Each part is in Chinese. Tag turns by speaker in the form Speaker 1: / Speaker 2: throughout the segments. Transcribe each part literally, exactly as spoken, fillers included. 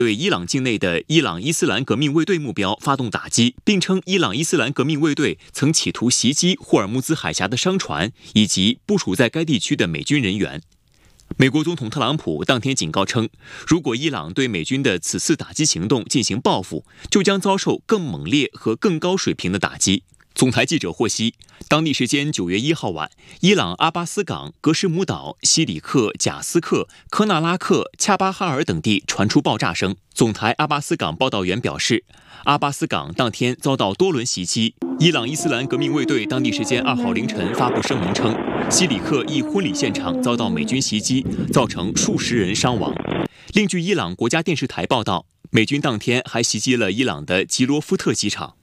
Speaker 1: 对伊朗境内的伊朗伊斯兰革命卫队目标发动打击，并称伊朗伊斯兰革命卫队曾企图袭击霍尔木兹海峡的商船以及部署在该地区的美军人员。美国总统特朗普当天警告称，如果伊朗对美军的此次打击行动进行报复，就将遭受更猛烈和更高水平的打击。总台记者获悉，当地时间九月一号晚，伊朗阿巴斯港、格什姆岛、西里克、贾斯克、科纳拉克、恰巴哈尔等地传出爆炸声。总台阿巴斯港报道员表示，阿巴斯港当天遭到多轮袭击。伊朗伊斯兰革命卫队当地时间二号凌晨发布声明称，西里克一婚礼现场遭到美军袭击，造成数十人伤亡。另据伊朗国家电视台报道，美军当天还袭击了伊朗的吉罗夫特机场。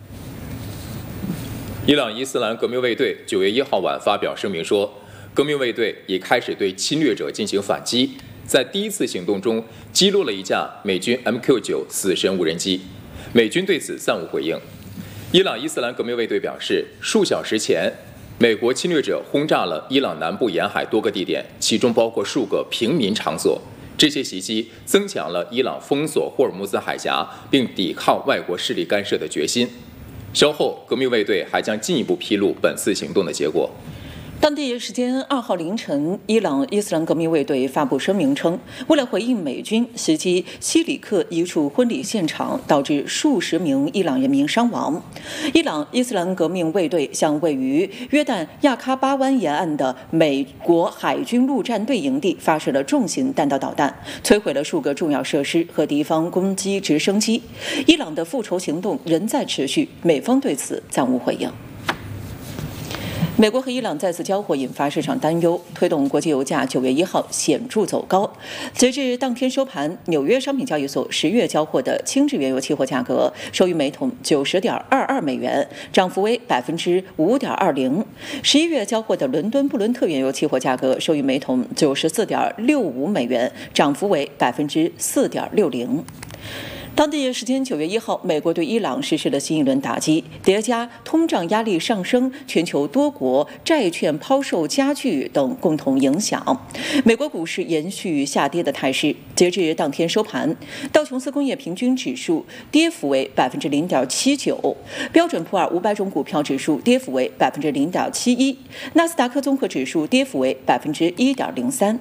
Speaker 2: 伊朗伊斯兰革命卫队九月一号晚发表声明说，革命卫队已开始对侵略者进行反击，在第一次行动中击落了一架美军 M Q 九 死神无人机，美军对此暂无回应。伊朗伊斯兰革命卫队表示，数小时前，美国侵略者轰炸了伊朗南部沿海多个地点，其中包括数个平民场所。这些袭击增强了伊朗封锁霍尔木兹海峡并抵抗外国势力干涉的决心。稍后，革命卫队还将进一步披露本次行动的结果。
Speaker 3: 当地时间二号凌晨，伊朗伊斯兰革命卫队发布声明称，为了回应美军袭击西里克一处婚礼现场，导致数十名伊朗人民伤亡，伊朗伊斯兰革命卫队向位于约旦亚喀巴湾沿岸的美国海军陆战队营地发射了重型弹道导弹，摧毁了数个重要设施和敌方攻击直升机。伊朗的复仇行动仍在持续，美方对此暂无回应。美国和伊朗再次交火，引发市场担忧，推动国际油价九月一号显著走高。截至当天收盘，纽约商品交易所十月交货的轻质原油期货价格收于每桶九十点二二美元，涨幅为百分之五点二零。十一月交货的伦敦布伦特原油期货价格收于每桶九十四点六五美元，涨幅为百分之四点六零。当地时间九月一号，美国对伊朗实施了新一轮打击，叠加通胀压力上升、全球多国债券抛售加剧等共同影响，美国股市延续下跌的态势。截至当天收盘，道琼斯工业平均指数跌幅为百分之零点七九，标准普尔五百种股票指数跌幅为百分之零点七一，纳斯达克综合指数跌幅为百分之一点零三。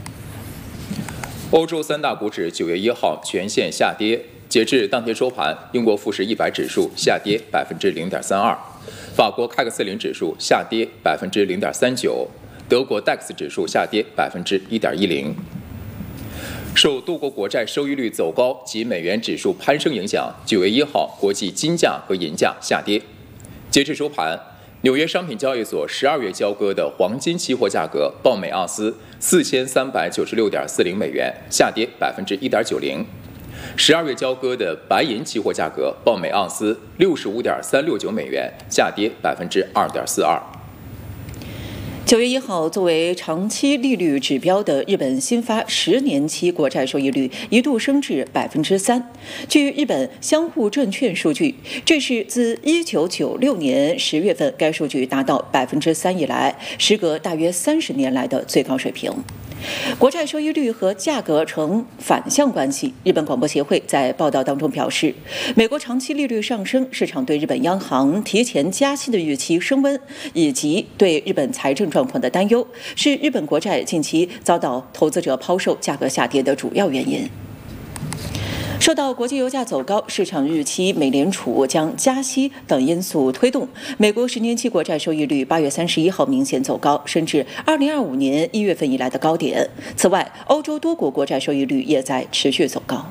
Speaker 2: 欧洲三大股指九月一号全线下跌。截至当天收盘，英国富时一百指数下跌百分之零点三二，法国开克斯林指数下跌百分之零点三九，德国 D A X 指数下跌百分之一点一零。受多国国债收益率走高及美元指数攀升影响，九月一号国际金价和银价下跌。截至收盘，纽约商品交易所十二月交割的黄金期货价格报每盎司四千三百九十六点四零美元，下跌百分之一点九零。十二月交割的白银期货价格报每盎司六十五点三六九美元，下跌百分之二点四二。
Speaker 3: 九月一号，作为长期利率指标的日本新发十年期国债收益率一度升至百分之三。据日本相互证券数据，这是自一九九六年十月份该数据达到百分之三以来，时隔大约三十年来的最高水平。国债收益率和价格呈反向关系。日本广播协会在报道当中表示，美国长期利率上升，市场对日本央行提前加息的预期升温，以及对日本财政状况的担忧，是日本国债近期遭到投资者抛售、价格下跌的主要原因。受到国际油价走高、市场预期美联储将加息等因素推动，美国十年期国债收益率八月三十一号明显走高，升至二零二五年一月份以来的高点。此外，欧洲多国国债收益率也在持续走高。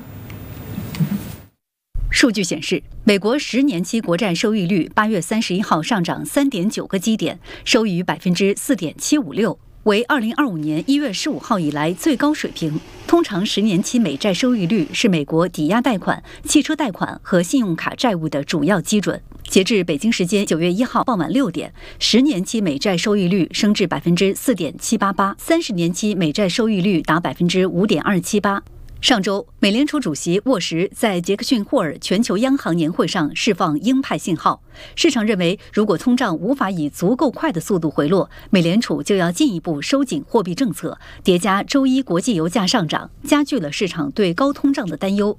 Speaker 4: 数据显示，美国十年期国债收益率八月三十一号上涨三点九个基点，收于百分之四点七五六。为二零二五年一月十五号以来最高水平。通常十年期美债收益率是美国抵押贷款、汽车贷款和信用卡债务的主要基准。截至北京时间九月一号傍晚六点，十年期美债收益率升至百分之四点七八八，三十年期美债收益率达百分之五点二七八。上周，美联储主席沃什在杰克逊霍尔全球央行年会上释放鹰派信号。市场认为，如果通胀无法以足够快的速度回落，美联储就要进一步收紧货币政策。叠加周一国际油价上涨，加剧了市场对高通胀的担忧。